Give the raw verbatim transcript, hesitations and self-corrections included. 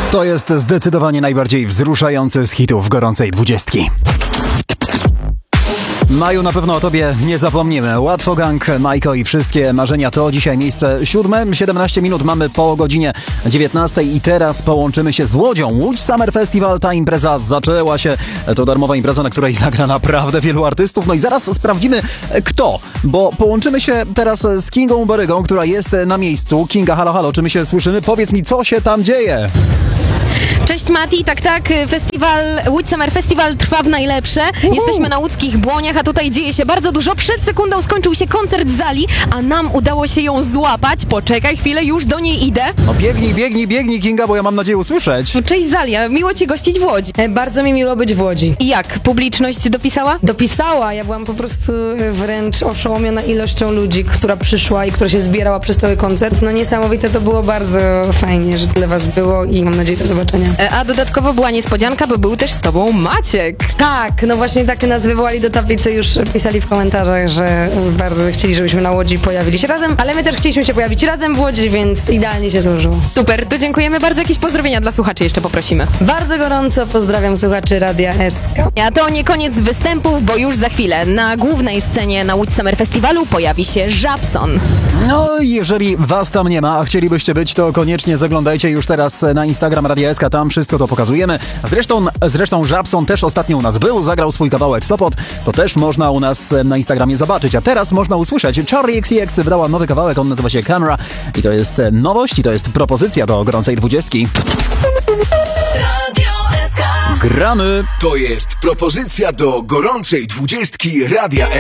To jest zdecydowanie najbardziej wzruszający z hitów gorącej dwudziestki. Maju, na pewno o tobie nie zapomnimy. Łatwo Gang, Majko i wszystkie marzenia to dzisiaj miejsce siódme. siedemnaście minut mamy po godzinie dziewiętnastej i teraz połączymy się z Łodzią. Łódź Summer Festival, ta impreza zaczęła się. To darmowa impreza, na której zagra naprawdę wielu artystów. No i zaraz sprawdzimy kto, bo połączymy się teraz z Kingą Barygą, która jest na miejscu. Kinga, halo, halo, czy my się słyszymy? Powiedz mi, co się tam dzieje? Cześć Mati, tak, tak, festiwal, Łódź Summer Festival trwa w najlepsze. Uhu. Jesteśmy na łódzkich Błoniach, a tutaj dzieje się bardzo dużo. Przed sekundą skończył się koncert Zali, a nam udało się ją złapać. Poczekaj chwilę, już do niej idę. No biegnij, biegnij, biegnij, Kinga, bo ja mam nadzieję usłyszeć. No, cześć Zalia, miło cię gościć w Łodzi. E, bardzo mi miło być w Łodzi. I jak, publiczność dopisała? Dopisała, ja byłam po prostu wręcz oszołomiona ilością ludzi, która przyszła i która się zbierała przez cały koncert. No niesamowite, to było bardzo fajnie, że tyle was było i mam nadzieję do zobaczenia. A dodatkowo była niespodzianka, bo był też z tobą Maciek. Tak, no właśnie tak nas wywołali do tablicy, już pisali w komentarzach, że bardzo chcieli, żebyśmy na Łodzi pojawili się razem, ale my też chcieliśmy się pojawić razem w Łodzi, więc idealnie się złożyło. Super, to dziękujemy bardzo. Jakieś pozdrowienia dla słuchaczy jeszcze poprosimy. Bardzo gorąco pozdrawiam słuchaczy Radia S K. A to nie koniec występów, bo już za chwilę na głównej scenie na Łódź Summer Festiwalu pojawi się Żabson. No, jeżeli was tam nie ma, a chcielibyście być, to koniecznie zaglądajcie już teraz na Instagram Radia S K, tam wszystko to pokazujemy. Zresztą, zresztą Żabson też ostatnio u nas był, zagrał swój kawałek Sopot, to też można u nas na Instagramie zobaczyć, a teraz można usłyszeć. Charli X C X wydała nowy kawałek, on nazywa się Camera i to jest nowość i to jest propozycja do gorącej dwudziestki. Gramy! To jest propozycja do gorącej dwudziestki Radia